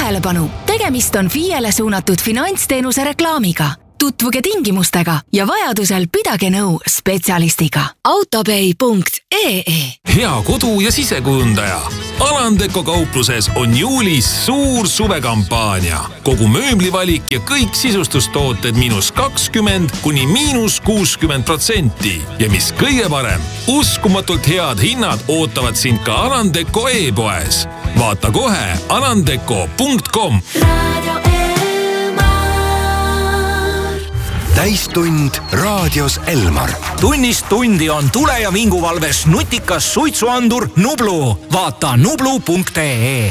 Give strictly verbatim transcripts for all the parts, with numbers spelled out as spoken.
Tähelepanu! Tegemist on F I E-le suunatud finantsteenuse reklaamiga. Tutvuge tingimustega ja vajadusel pidage nõu spetsialistiga. autopay punkt ee Hea kodu- ja sisekujundaja. Alandeko kaupluses on juulis suur suvekampaania. Kogu mööblivalik ja kõik sisustustooted miinus kakskümmend kuni miinus kuuskümmend protsenti. Ja mis kõige parem, uskumatult head hinnad ootavad sind ka Alandeko e-poes. Vaata kohe alandeko punkt com. Täistund raadios Elmar. Tunnist tundi on tule- ja vinguvalves nutikas suitsuandur Nublu. Vaata nublu punkt ee.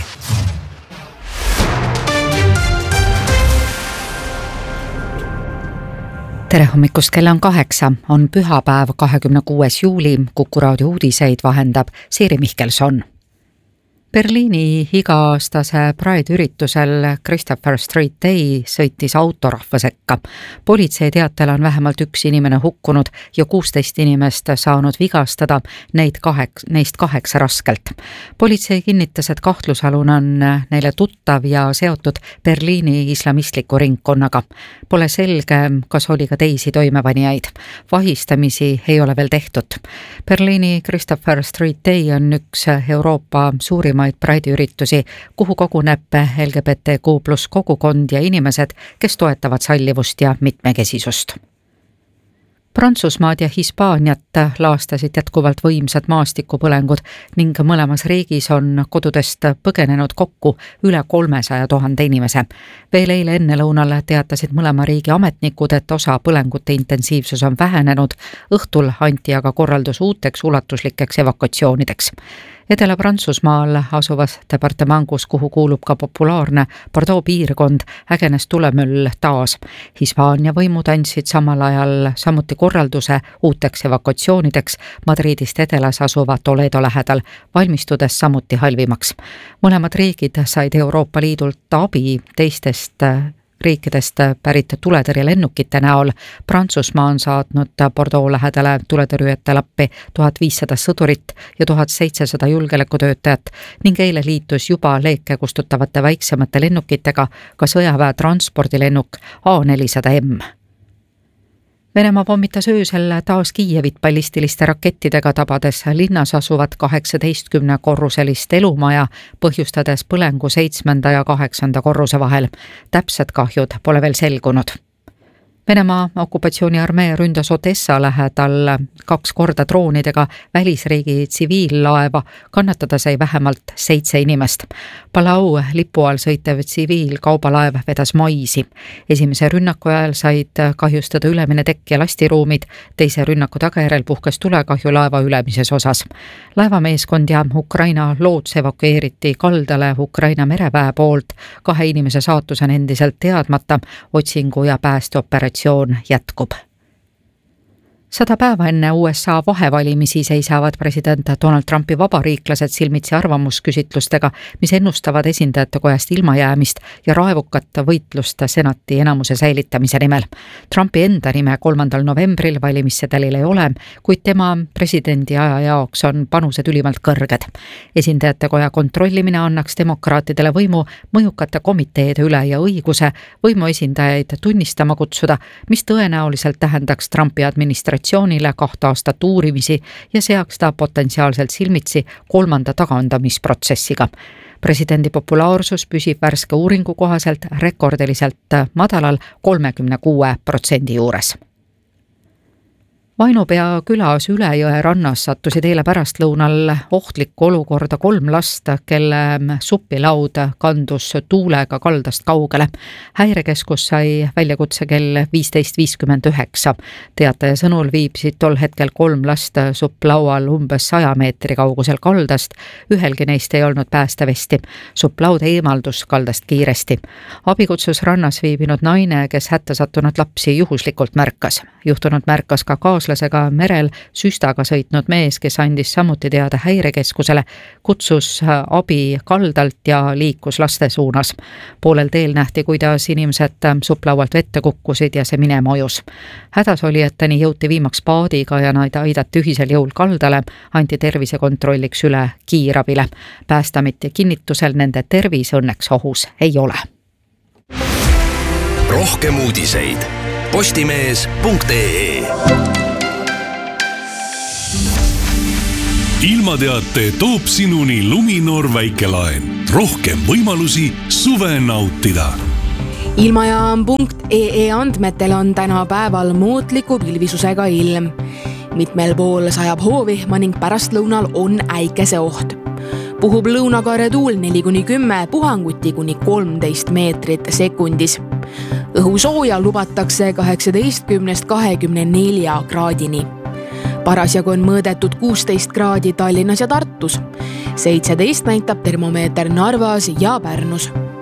Tere hommikust, kella on kaheksa, on pühapäev kahekümne kuues juuli, Kuku raadio uudiseid vahendab Siiri Mihkelson. Berliini iga-aastase Pride-üritusel Christopher Street Day sõitis autorahva sekka. Politsei teatel on vähemalt üks inimene hukkunud ja kuusteist inimest saanud vigastada, neid kaheks, neist kaheksa raskelt. Politsei kinnitas, et kahtlusalun on neile tuttav ja seotud Berliini islamistliku ringkonnaga. Pole selge, kas oli ka teisi toimepanijaid. Vahistamisi ei ole veel tehtud. Berliini Christopher Street Day on üks Euroopa suurima Pride-üritusi, kuhu koguneb L G B T Q plus kogukond ja inimesed, kes toetavad sallivust ja mitmekesisust. Prantsusmaad ja Hispaaniat laastasid jätkuvalt võimsad maastikupõlengud ning mõlemas riigis on kodudest põgenenud kokku üle kolmesaja tuhande inimese. Veel eile enne lõunal teatasid mõlema riigi ametnikud, et osa põlengute intensiivsus on vähenenud, õhtul anti aga korraldus uuteks ulatuslikeks evakuatsioonideks. Edela-Prantsusmaal asuvas departamangus, kuhu kuulub ka populaarne Bordeaux piirkond, ägenes tulemüll taas. Hispaania võimud andsid samal ajal samuti korralduse uuteks evakuatsioonideks Madridist edelas asuva Toledo lähedal, valmistudes samuti halvimaks. Mõlemad riigid said Euroopa Liidult abi teistest riikidest pärit tuletõrjelennukite näol. Prantsusmaa on saatnud Bordeaux lähedale tuletõrjujate lappi tuhat viissada sõdurit ja tuhat seitsesada julgeolekutöötajat ning eile liitus juba leeke kustutavate väiksemate lennukitega ka sõjaväe transpordilennuk A nelisada M. Venemaa pommitas öösel taas Kiievit ballistiliste rakettidega, tabades linnas asuvat kaheksateistkümne korruselist elumaja, põhjustades põlengu seitsmenda ja kaheksanda korruse vahel. Täpsed kahjud pole veel selgunud. Venemaa okupatsiooniarmee ründas Odessa lähedal kaks korda droonidega välisriigi tsiviillaeva, kannatada sai vähemalt seitse inimest. Palau lipu all sõitev tsiviilkaubalaev vedas maisi. Esimese rünnaku ajal said kahjustada ülemine tekk ja lastiruumid, teise rünnaku tagajärel puhkes tulekahju laeva ülemises osas. Laevameeskond ja Ukraina loots evakueeriti kaldale Ukraina mereväe poolt, kahe inimese saatus on endiselt teadmata, otsingu ja päästeoperatsioon jätkub. Sada päeva enne U S A vahevalimisi seisavad president Donald Trumpi vabariiklased silmitsi arvamusküsitlustega, mis ennustavad esindajate kojast ilmajäämist ja raevukat võitlust senati enamuse säilitamise nimel. Trumpi enda nime kolmandal novembril valimissedelil ei ole, kuid tema presidendi aja jaoks on panused ülimalt kõrged. Esindajate koja kontrollimine annaks demokraatidele võimu mõjukate komiteede üle ja õiguse võimu esindajaid tunnistama kutsuda, mis tõenäoliselt tähendaks Trumpi administratsioonile kahte aastat uurimisi ja seaks ta potentsiaalselt silmitsi kolmanda tagandamisprotsessiga. Presidendi populaarsus püsib värske uuringu kohaselt rekordiliselt madalal kolmekümne kuue protsendi juures. Vainupea külas Ülejõe rannas sattusid eile pärastlõunal ohtlikku olukorda kolm last, kelle supilaud kandus tuulega kaldast kaugele. Häirekeskus sai väljakutse kell viisteist viiskümmend üheksa. Teataja sõnul viibsid tol hetkel kolm last supplaual umbes saja meetri kaugusel kaldast. Ühelgi neist ei olnud päästevesti. Supplaud eemaldus kaldast kiiresti. Abikutsus rannas viibinud naine, kes hätta sattunud lapsi juhuslikult märkas. Juhtunud märkas ka kaas kaaslasega merel süstaga sõitnud mees, kes andis samuti teada häirekeskusele, kutsus abi kaldalt ja liikus laste suunas. Poolel teel nähti, kuidas inimesed supplaualt vette kukkusid ja see minema ojus. Hädas oli, et nii jõuti viimaks paadiga ja nad aidati ühisel jõul kaldale, anti tervisekontrolliks üle kiirabile. Päästamiti kinnitusel nende tervis õnneks ohus ei ole. Rohkem uudiseid postimees punkt ee. Ilmateate toob sinuni Luminor väikelaen. Rohkem võimalusi suve nautida. Ilmajaam punkt ee andmetel on täna päeval mootliku pilvisusega ilm. Mitmel pool sajab hoovihma ning pärastlõunal on äikese oht. Puhub lõunakaare tuul neli kuni kümme, puhanguti kuni kolmteist meetrit sekundis. Õhusooja lubatakse kaheksateistkümnest kahekümne nelja kraadini. Parasjagu on mõõdetud kuusteist kraadi Tallinnas ja Tartus. seitseteist näitab termomeeter Narvas ja Pärnus.